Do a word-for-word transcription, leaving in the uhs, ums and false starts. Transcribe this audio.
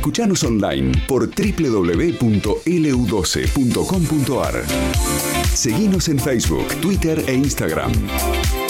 Escuchanos online por doble u doble u doble u punto ele u doce punto com punto a r. Seguinos en Facebook, Twitter e Instagram.